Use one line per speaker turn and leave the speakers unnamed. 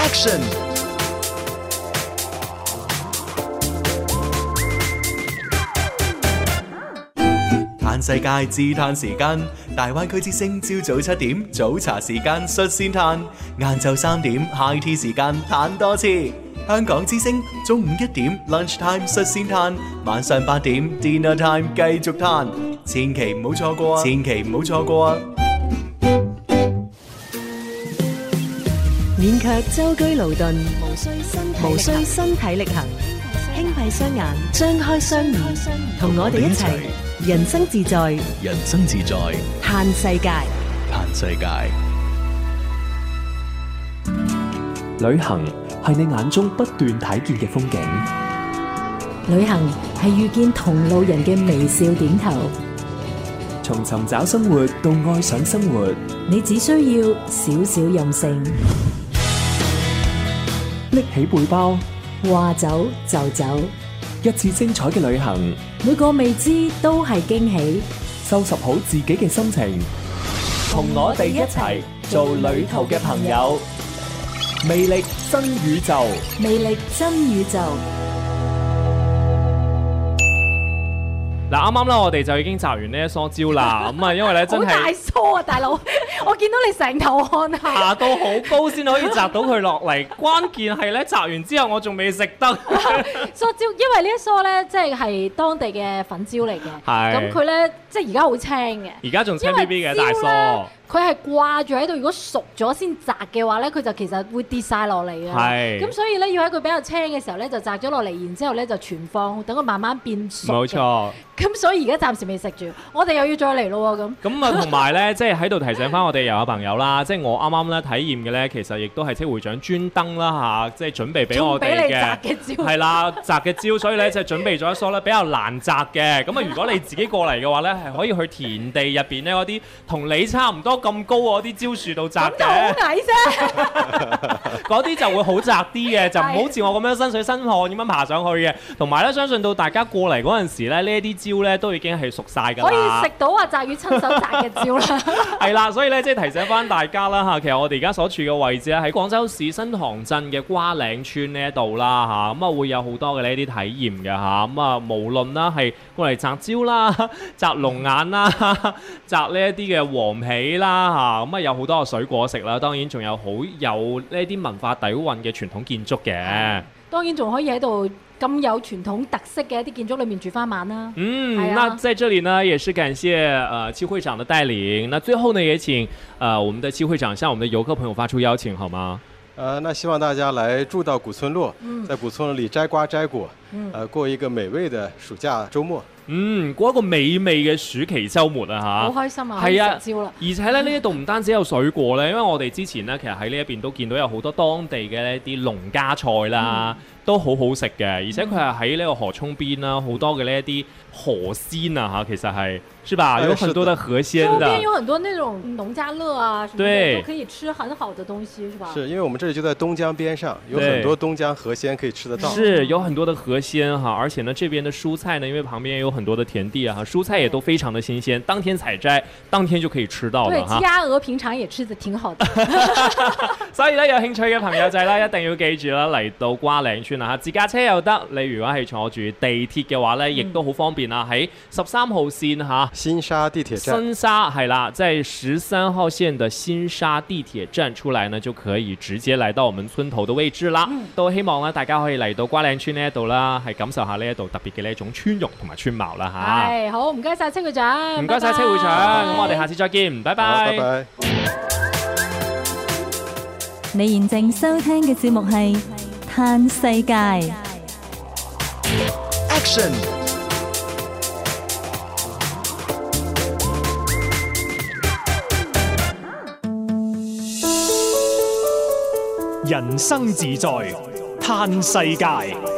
Action！ 嘆世界自嘆時間，大灣區之聲朝早7點早茶時間率先嘆，晏晝3點 High Tea 時間嘆多次。香港之聲中午1點 Lunch Time 率先嘆，晚上8點 Dinner Time 繼續嘆，千祈唔好錯過啊！千祈唔好錯過啊！
免卻舟車勞頓，無需身體力行，輕閉雙眼，張開雙耳，同我哋一齊人生自在，
人生自在，
嘆世界。
嘆世界。
旅行係你眼中不斷睇見嘅風景，
旅行係遇見同路人嘅微笑點頭。
從尋找生活到愛上生活，
你只需要少少任性，
拎起背包，
話走就走，
一次精彩嘅旅行，
每個未知都係驚喜。
收拾好自己嘅心情，同我哋一齊做旅途嘅朋友。魅力真宇宙，
魅力真宇宙。
嗱，啱啱啦，我哋就已經摘完呢一梳蕉啦。咁啊，因為咧真係
好大梳啊，大佬！我見到你成頭汗啊！
爬到好高先可以摘到佢落嚟。關鍵係咧，摘完之後我仲未食得
梳蕉，因為呢一梳咧，即係當地嘅粉蕉嚟嘅。
係。
咁佢咧，即係而家好青嘅。
而家仲青 B B 嘅大梳。
佢係掛住喺度，如果熟咗先摘嘅話咧，佢就其實會跌晒落嚟嘅。
係。
咁所以咧，要喺佢比較青嘅時候咧，就摘咗落嚟，然之後咧就存放，等佢慢慢變熟。
冇錯。
咁所以而家暫時未食住，我哋又要再嚟咯喎咁。
咁啊，同埋咧，即係喺度提醒翻我哋又有朋友啦，即係我啱啱咧體驗嘅咧，其實亦都係戚會長專登啦嚇，即係準備俾我哋嘅，係啦，摘嘅蕉，所以咧就準備咗一梳咧比較難摘嘅。咁啊，如果你自己過嚟嘅話咧，係可以去田地入邊咧嗰啲同你差唔多咁高嗰啲蕉樹度摘嘅。
咁就好矮啫。
嗰啲就會好窄啲嘅，就唔好似我咁樣身水身汗咁樣爬上去嘅。同埋咧，相信到大家過嚟嗰陣時咧，呢一啲蕉咧都已經係熟晒㗎啦。
可以食到啊！澤宇親手摘嘅蕉啦。
係啦，所以咧即係提醒翻大家啦嚇，其實我哋而家所處嘅位置咧喺廣州市新塘鎮嘅瓜嶺村呢一度啦嚇，咁啊會有好多嘅呢啲體驗嘅嚇，咁啊無論啦係過嚟摘蕉啦、摘龍眼啦、摘呢一啲嘅黃皮啦嚇，咁啊有好多嘅水果食啦，當然仲有好有呢啲文化底蘊嘅傳統建築嘅。
當然仲可以喺度咁有傳統特色嘅一啲建築裏面住翻晚啦。
那在這裡呢，也是感謝戚會長的帶領。那最後呢，也請我們的戚會長向我們的遊客朋友發出邀請，好嗎？
那希望大家來住到古村落，在古村落裡摘瓜摘果，過一個美味的暑假週末。
過一個美味嘅暑期週末啊嚇！
好開心啊！
係啊，
食蕉啦！
而且咧呢一度唔單止有水果咧，因為我哋之前咧其實喺呢一邊都見到有好多當地嘅呢啲農家菜啦，都好好食嘅。而且佢係喺呢個河涌邊啦，好多嘅呢一啲河鮮啊嚇，其實係是吧？有很多的河鮮的。
周邊有很多那種農家樂啊，什麼的都可以吃很好的東西，是吧？
是因為我們這裡就在東江邊上，有很多東江河鮮可以吃得到。
是有很多的河鮮哈，而且呢，這邊的蔬菜呢，因為旁邊有很多的田地啊，蔬菜也都非常的新鮮，當天採摘，當天就可以吃到了哈。
對，雞鴨鵝平常也吃得挺好的。
所以咧，有興趣嘅朋友仔咧，一定要記住啦，嚟到瓜嶺村啊，自駕車又得，你如果係坐住地鐵嘅話咧，亦都好方便啊。喺13號線嚇，
新沙地鐵站。
新沙係啦，在13號線的新沙地鐵站出來呢，就可以直接來到我們村頭的位置啦。都希望咧，大家可以嚟到瓜嶺村呢一度啦，係感受下呢一度特別嘅呢一種村容同埋村貌啦嚇。
係好，唔該晒戚會長，
唔該晒戚會長，咁我哋下次再見，拜拜。
拜拜。
你現正收聽嘅節目係《嘆世界》。
Action！
人生自在，嘆世界。